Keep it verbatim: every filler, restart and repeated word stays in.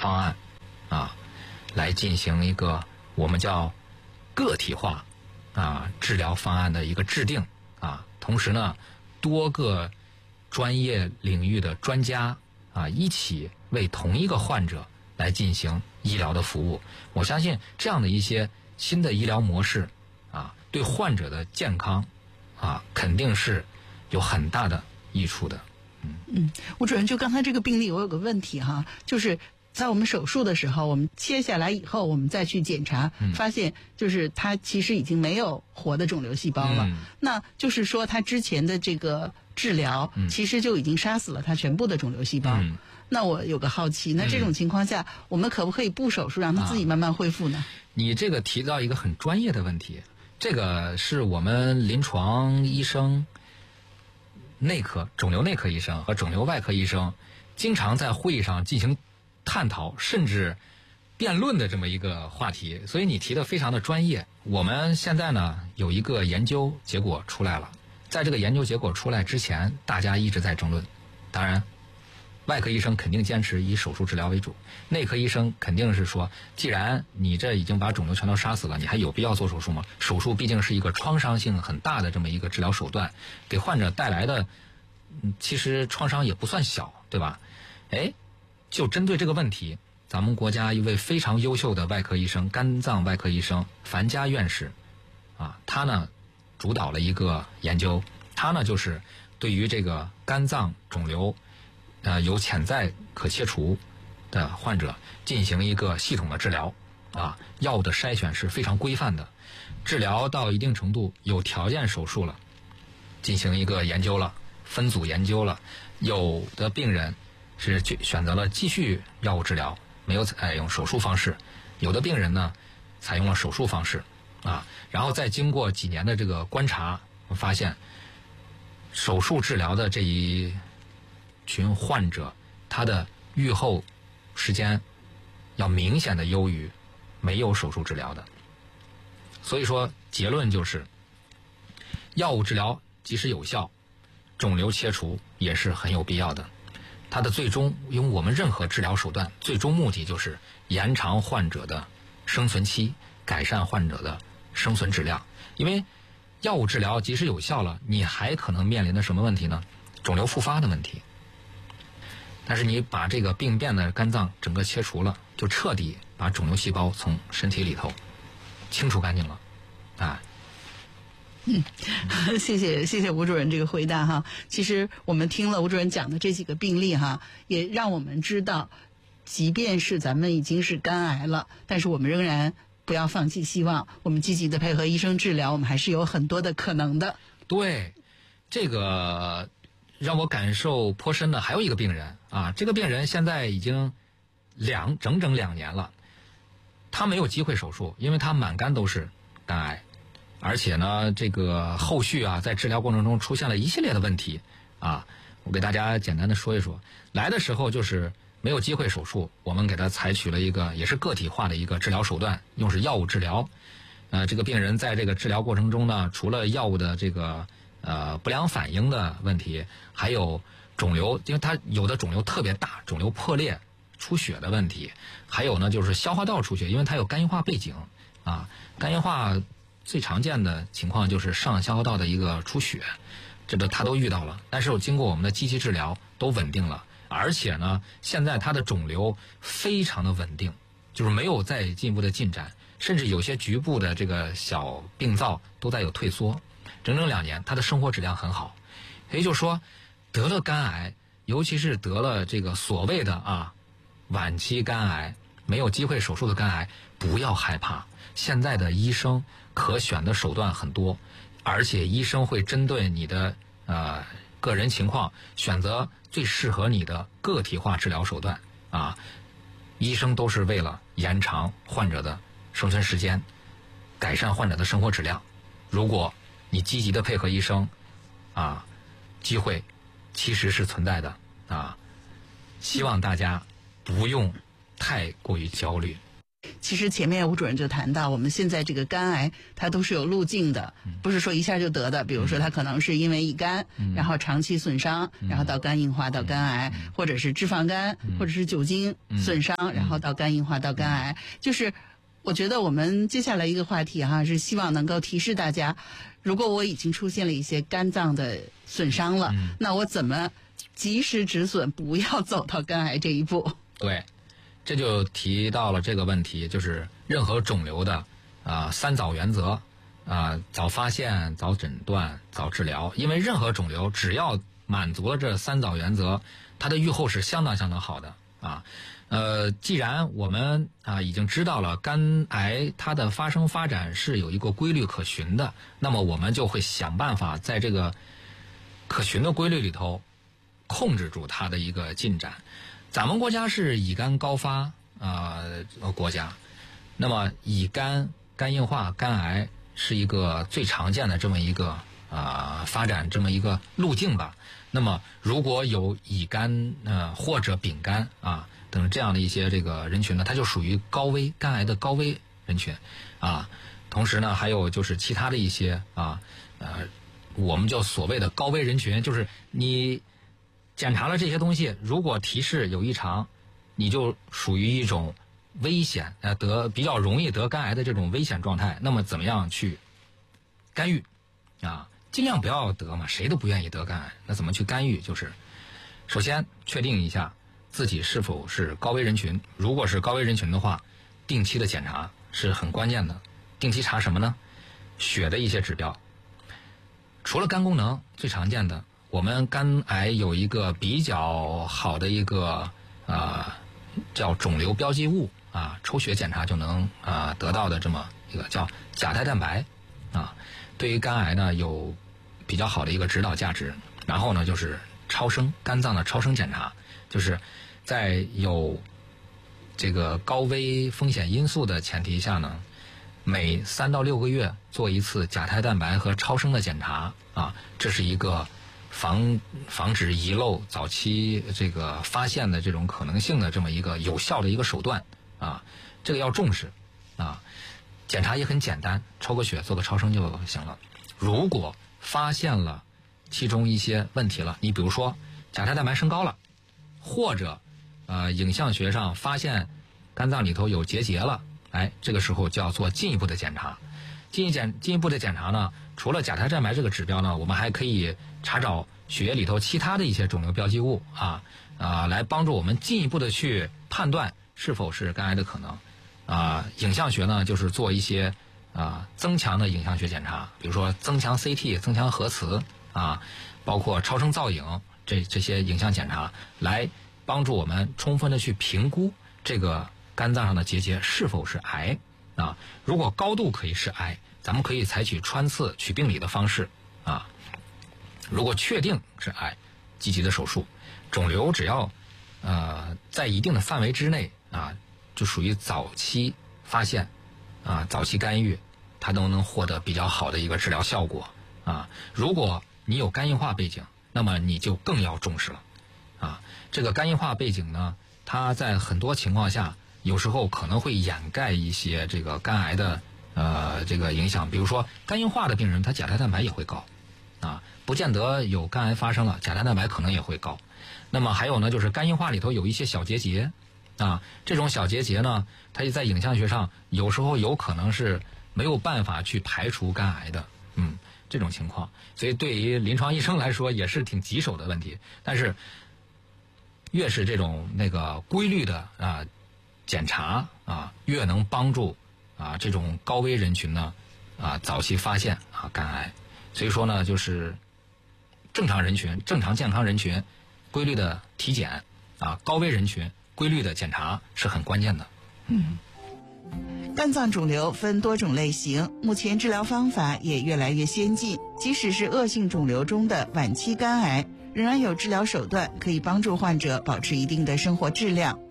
方案啊，来进行一个我们叫个体化啊治疗方案的一个制定啊，同时呢，多个专业领域的专家啊一起为同一个患者来进行医疗的服务。我相信这样的一些新的医疗模式啊，对患者的健康啊肯定是有很大的益处的。 嗯嗯，吴主任，就刚才这个病例，我有个问题哈，就是在我们手术的时候，我们切下来以后，我们再去检查， 嗯、 发现就是它其实已经没有活的肿瘤细胞了。 嗯、 那就是说，它之前的这个治疗， 嗯、 其实就已经杀死了它全部的肿瘤细胞。 嗯、 那我有个好奇，那这种情况下，嗯、我们可不可以不手术，让它自己慢慢恢复呢？ 啊、你这个提到一个很专业的问题，这个是我们临床医生、内科、肿瘤内科医生和肿瘤外科医生经常在会议上进行探讨甚至辩论的这么一个话题，所以你提的非常的专业。我们现在呢有一个研究结果出来了，在这个研究结果出来之前，大家一直在争论。当然外科医生肯定坚持以手术治疗为主，内科医生肯定是说，既然你这已经把肿瘤全都杀死了，你还有必要做手术吗？手术毕竟是一个创伤性很大的这么一个治疗手段，给患者带来的嗯其实创伤也不算小，对吧？哎，就针对这个问题，咱们国家一位非常优秀的外科医生，肝脏外科医生樊家院士啊，他呢主导了一个研究，他呢就是对于这个肝脏肿瘤呃有潜在可切除的患者进行一个系统的治疗啊，药物的筛选是非常规范的，治疗到一定程度有条件手术了，进行一个研究了，分组研究了，有的病人是选择了继续药物治疗，没有采用手术方式，有的病人呢采用了手术方式啊，然后再经过几年的这个观察，我发现手术治疗的这一群患者，他的预后时间要明显的优于没有手术治疗的。所以说结论就是，药物治疗即使有效，肿瘤切除也是很有必要的。它的最终，因为我们任何治疗手段最终目的就是延长患者的生存期，改善患者的生存质量。因为药物治疗即使有效了，你还可能面临的什么问题呢？肿瘤复发的问题。但是你把这个病变的肝脏整个切除了，就彻底把肿瘤细胞从身体里头清除干净了啊。 嗯，谢谢谢谢吴主任这个回答哈。其实我们听了吴主任讲的这几个病例哈，也让我们知道，即便是咱们已经是肝癌了，但是我们仍然不要放弃希望，我们积极的配合医生治疗，我们还是有很多的可能的。 对，这个让我感受颇深的还有一个病人啊，这个病人现在已经两整整两年了，他没有机会手术，因为他满肝都是肝癌。而且呢，这个后续啊，在治疗过程中出现了一系列的问题啊，我给大家简单的说一说。来的时候就是没有机会手术，我们给他采取了一个也是个体化的一个治疗手段，用是药物治疗。呃，这个病人在这个治疗过程中呢，除了药物的这个呃不良反应的问题，还有肿瘤，因为他有的肿瘤特别大，肿瘤破裂出血的问题，还有呢就是消化道出血，因为他有肝硬化背景啊，肝硬化最常见的情况就是上消化道的一个出血，这个他都遇到了，但是我经过我们的积极治疗都稳定了，而且呢，现在他的肿瘤非常的稳定，就是没有再进一步的进展，甚至有些局部的这个小病灶都在有退缩，整整两年，他的生活质量很好。也就是说，得了肝癌，尤其是得了这个所谓的啊晚期肝癌，没有机会手术的肝癌，不要害怕。现在的医生可选的手段很多，而且医生会针对你的呃个人情况，选择最适合你的个体化治疗手段啊。医生都是为了延长患者的生存时间，改善患者的生活质量。如果你积极的配合医生啊，机会其实是存在的啊。希望大家不用太过于焦虑。 其其实前面吴主任就谈到，我们现在这个肝癌它都是有路径的，不是说一下就得的。比如说它可能是因为乙肝，嗯、然后长期损伤，嗯、然后到肝硬化到肝癌，嗯、或者是脂肪肝，嗯、或者是酒精损伤，嗯、然后到肝硬化到肝癌。就是我觉得我们接下来一个话题哈、啊，是希望能够提示大家，如果我已经出现了一些肝脏的损伤了，嗯、那我怎么及时止损，不要走到肝癌这一步？ 对。这就提到了这个问题，就是任何肿瘤的啊、呃、三早原则啊、呃，早发现、早诊断、早治疗。因为任何肿瘤只要满足了这三早原则，它的预后是相当相当好的啊。呃，既然我们啊已经知道了肝癌它的发生发展是有一个规律可循的，那么我们就会想办法在这个可循的规律里头控制住它的一个进展。咱们国家是乙肝高发啊、呃、国家，那么乙肝、肝硬化、肝癌是一个最常见的这么一个啊、呃、发展这么一个路径吧。那么如果有乙肝呃或者丙肝啊等这样的一些这个人群呢，它就属于高危肝癌的高危人群啊。同时呢，还有就是其他的一些啊呃我们叫所谓的高危人群，就是你检查了这些东西，如果提示有异常，你就属于一种危险呃得比较容易得肝癌的这种危险状态。那么怎么样去干预啊？尽量不要得嘛，谁都不愿意得肝癌。那怎么去干预？就是首先确定一下自己是否是高危人群。如果是高危人群的话，定期的检查是很关键的。定期查什么呢？血的一些指标。除了肝功能最常见的，我们肝癌有一个比较好的一个呃叫肿瘤标记物啊，抽血检查就能啊得到的这么一个叫甲胎蛋白啊，对于肝癌呢有比较好的一个指导价值。然后呢就是超声，肝脏的超声检查，就是在有这个高危风险因素的前提下呢，每三到六个月做一次甲胎蛋白和超声的检查啊，这是一个防防止遗漏、早期这个发现的这种可能性的这么一个有效的一个手段啊，这个要重视啊。检查也很简单，抽个血、做个超声就行了。如果发现了其中一些问题了，你比如说甲胎蛋白升高了，或者呃影像学上发现肝脏里头有结节了，哎，这个时候就要做进一步的检查。进一检进一步的检查呢，除了甲胎蛋白这个指标呢，我们还可以查找血液里头其他的一些肿瘤标记物啊啊，来帮助我们进一步的去判断是否是肝癌的可能啊。影像学呢，就是做一些啊增强的影像学检查，比如说增强 C T、增强核磁啊，包括超声造影这这些影像检查，来帮助我们充分的去评估这个肝脏上的结节是否是癌啊。如果高度可以是癌，咱们可以采取穿刺取病理的方式啊。如果确定是癌，积极的手术。肿瘤只要呃在一定的范围之内啊，就属于早期发现啊，早期干预，它都能获得比较好的一个治疗效果啊。如果你有肝硬化背景，那么你就更要重视了啊。这个肝硬化背景呢，它在很多情况下有时候可能会掩盖一些这个肝癌的呃这个影响。比如说肝硬化的病人，他甲胎蛋白也会高啊，不见得有肝癌发生了，甲胎蛋白可能也会高。那么还有呢，就是肝硬化里头有一些小结节啊，这种小结节呢，它在影像学上有时候有可能是没有办法去排除肝癌的，嗯，这种情况。所以对于临床医生来说也是挺棘手的问题。但是越是这种那个规律的啊检查啊，越能帮助啊这种高危人群呢啊早期发现啊肝癌。所以说呢，就是正常人群、正常健康人群规律的体检啊，高危人群规律的检查是很关键的。 嗯，肝脏肿瘤分多种类型，目前治疗方法也越来越先进。即使是恶性肿瘤中的晚期肝癌，仍然有治疗手段可以帮助患者保持一定的生活质量。